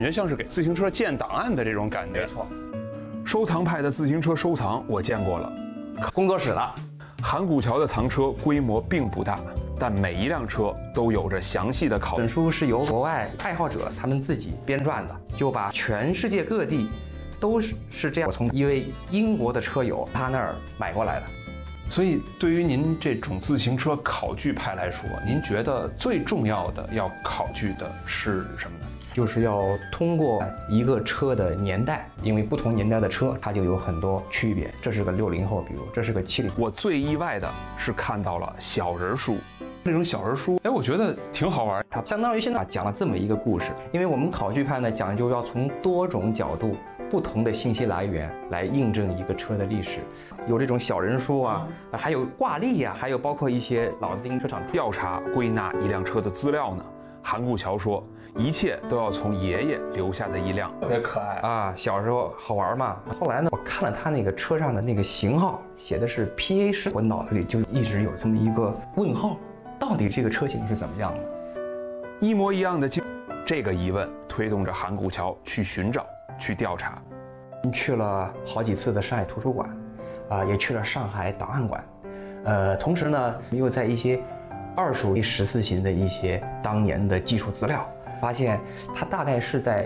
感觉像是给自行车建档案的这种感觉。 没错， 收藏派的自行车收藏我见过了， 工作室了。 函谷桥的藏车规模并不大，但每一辆车都有着详细的考虑。 本书是由国外爱好者他们自己编撰的，就把全世界各地都是这样。我从一位英国的车友他那儿买过来的。 所以，对于您这种自行车考据派来说，您觉得最重要的要考据的是什么呢？ 就是要通过一个车的年代，因为不同年代的车它就有很多区别。这是个60后，比如这是个70。 我最意外的是看到了小人书，这种小人书，哎，我觉得挺好玩。 它相当于现在讲了这么一个故事，因为我们考据派呢讲究要从多种角度、不同的信息来源来印证一个车的历史，有这种小人书啊，还有挂历啊，还有包括一些老自行车厂调查归纳一辆车的资料呢。函谷桥说，一切都要从爷爷留下的一辆，特别可爱啊。小时候好玩嘛。后来呢，我看了他那个车上的那个型号，写的是 PA10，我脑子里就一直有这么一个问号，到底这个车型是怎么样的？ 一模一样的这个疑问推动着函谷桥去寻找、去调查。 去了好几次的上海图书馆，也去了上海档案馆，同时呢，又在一些二手14型的一些当年的技术资料，发现它大概是在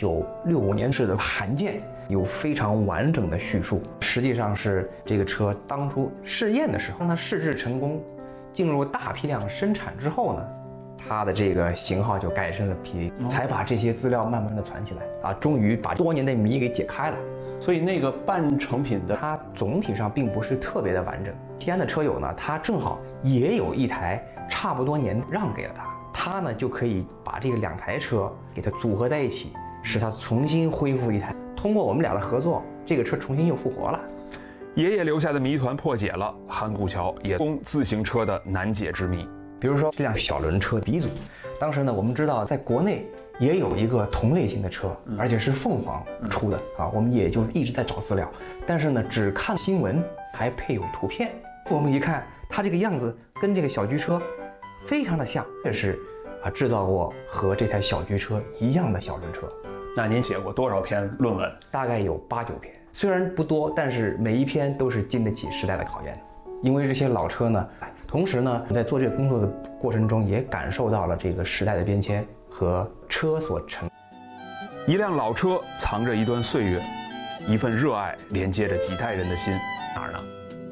1965年制的函件，有非常完整的叙述。实际上是这个车当初试验的时候，当它试制成功，进入大批量生产之后呢，它的这个型号就改成了 PA，才把这些资料慢慢的传起来啊，终于把多年的谜给解开了。 所以那个半成品的， 它总体上并不是特别的完整。西安的车友呢，他正好也有一台差不多年让给了他呢就可以把这个2台车给它组合在一起，使它重新恢复一台。通过我们俩的合作，这个车重新又复活了。 爷爷留下的谜团破解了，函谷桥也攻自行车的难解之谜。 比如说这辆小轮车鼻祖，当时呢我们知道在国内也有一个同类型的车，而且是凤凰出的啊，我们也就一直在找资料，但是呢只看新闻，还配有图片。我们一看它这个样子跟这个小狙车非常的像，这是制造过和这台小狙车一样的小轮车。 那您写过多少篇论文？ 大概有8、9篇，虽然不多，但是每一篇都是经得起时代的考验的。因为这些老车呢，同时呢在做这个工作的过程中，也感受到了这个时代的变迁和车所承。 一辆老车藏着一段岁月，一份热爱连接着几代人的心，哪儿呢？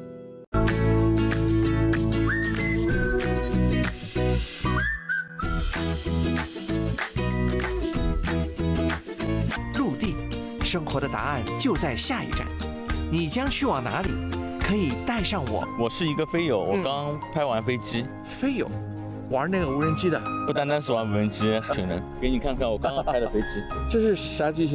陆地，生活的答案就在下一站。你将去往哪里？可以带上我。 我是一个飞友，我刚拍完飞机。 飞友，玩那个无人机的？ 不单单是玩无人机，群人给你看看我刚刚拍的飞机。 这是啥机型？